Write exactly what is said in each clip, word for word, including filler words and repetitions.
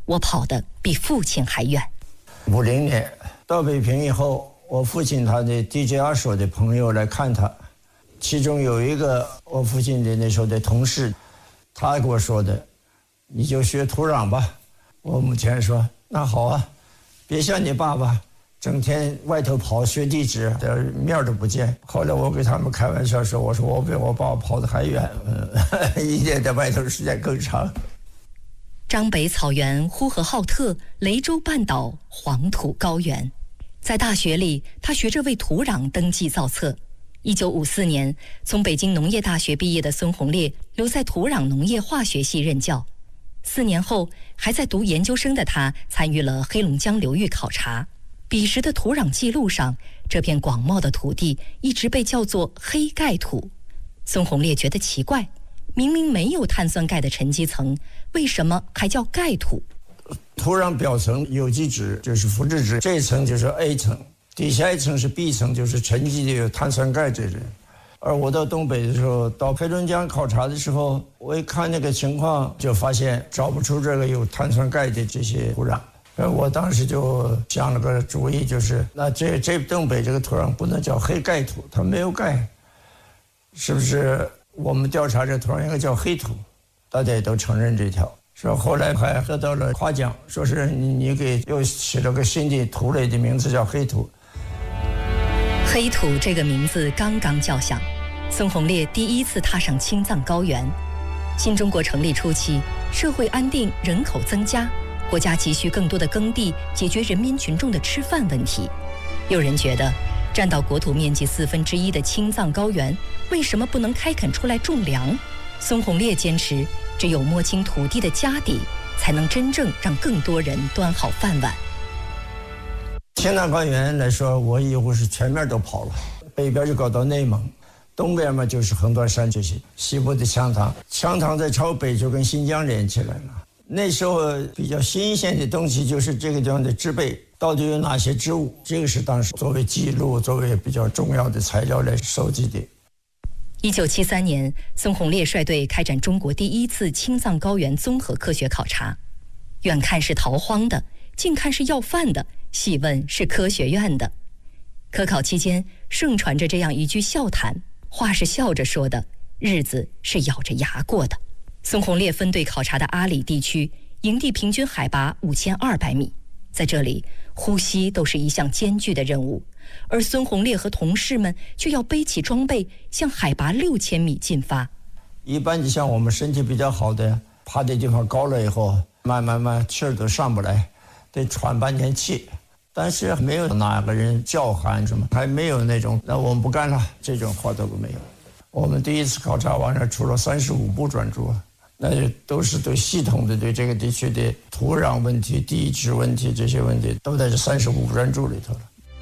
我跑得比父亲还远。 五零年到北平以后，我父亲他的 D J 二所的朋友来看他，其中有一个我父亲的那时候的同事，他给我说的，你就学土壤吧。我母亲说那好啊，别像你爸爸整天外头跑学地质，面都不见。后来我给他们开玩笑说，我说我比我爸跑得还远，嗯、一年在外头时间更长。 张北草原、呼和浩特、雷州半岛、黄土高原，在大学里，他学着为土壤登记造册。一九五四年，从北京农业大学毕业的孙洪烈留在土壤农业化学系任教。四年后，还在读研究生的他参与了黑龙江流域考察。彼时的土壤记录上，这片广袤的土地一直被叫做黑盖土。孙洪烈觉得奇怪，明明没有碳酸钙的沉积层，为什么还叫盖土？ 土壤表层有机质就是腐殖质，这一层就是 A 层，底下一层是 B 层，就是沉积的有碳酸钙这类。而我到东北的时候，到黑龙江考察的时候，我一看那个情况，就发现找不出这个有碳酸钙的这些土壤。呃，我当时就想了个主意，就是那这这东北这个土壤不能叫黑盖土，它没有钙，是不是？我们调查这土壤应该叫黑土，大家也都承认这条。说后来还得到了夸奖，说是你你给又起了个新的土类的名字叫黑土。 黑土这个名字刚刚叫响，孙洪烈第一次踏上青藏高原。新中国成立初期，社会安定，人口增加，国家急需更多的耕地，解决人民群众的吃饭问题。有人觉得，占到国土面积四分之一的青藏高原，为什么不能开垦出来种粮？孙洪烈坚持，只有摸清土地的家底，才能真正让更多人端好饭碗。 青藏高原来说，我几乎是全面都跑了，北边就搞到内蒙，东边嘛就是横断山这些，西部的羌塘，羌塘在朝北就跟新疆连起来了。那时候比较新鲜的东西就是这个地方的植被到底有哪些植物，这个是当时作为记录、作为比较重要的材料来收集的。 一九七三年，孙洪烈率队开展中国第一次青藏高原综合科学考察，远看是逃荒的，近看是要饭的，细问是科学院的。科考期间，盛传着这样一句笑谈，话是笑着说的，日子是咬着牙过的。孙洪烈分队考察的阿里地区，营地平均海拔五千二百米，在这里，呼吸都是一项艰巨的任务，而孙洪烈和同事们却要背起装备，向海拔六千米进发。 一般就像我们身体比较好的，爬的地方高了以后，慢慢慢气儿都上不来，得喘半天气。但是没有哪个人叫喊什么，还没有那种那我们不干了这种话都没有。我们第一次考察完了，出了三十五部专著。那都是对系统的对这个地区的土壤问题、地质问题这些问题，都在这三十五部专著里头了。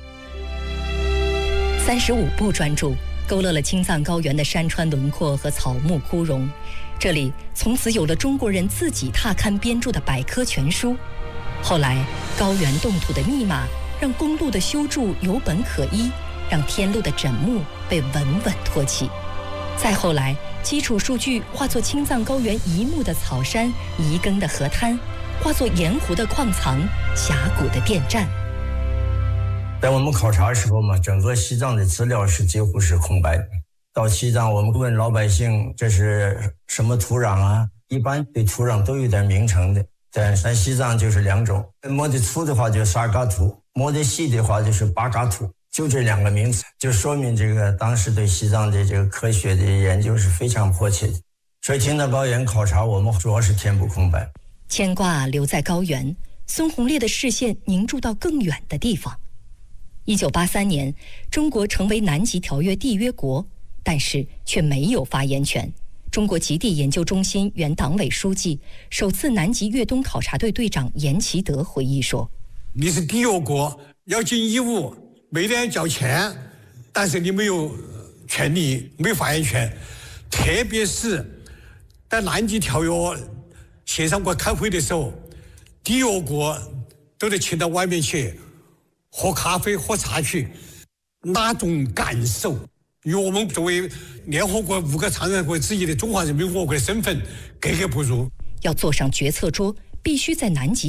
三十五部专著勾勒了青藏高原的山川轮廓和草木枯荣，这里从此有了中国人自己踏勘编著的百科全书。后来，高原冻土的密码让公路的修筑有本可依，让天路的枕木被稳稳托起。再后来，基础数据化作青藏高原一目的草山、移耕的河滩，化作盐湖的矿藏、峡谷的电站。 在我们考察的时候嘛，整个西藏的资料是几乎是空白的。到西藏，我们问老百姓这是什么土壤啊？一般对土壤都有点名称的，但在西藏就是两种，摸得粗的话就沙嘎土，摸得细的话就是巴嘎土。就这两个名词，就说明这个当时对西藏的这个科学的研究是非常迫切的。所以青藏高原考察，我们主要是填补空白。 牵挂留在高原，孙洪烈的视线凝注到更远的地方。一九八三年，中国成为南极条约缔约国，但是却没有发言权。中国极地研究中心原党委书记、首次南极越冬考察队队长严其德回忆说：“ 你是缔约国，要尽义务。”每年交钱，但是你没有权利，没有发言权。特别是在南极条约协商国开会的时候，缔约国都得请到外面去喝咖啡、喝茶去，那种感受与我们作为联合国五个常任国之一的中华人民共和国的身份格格不入。 要坐上决策桌，必须在南极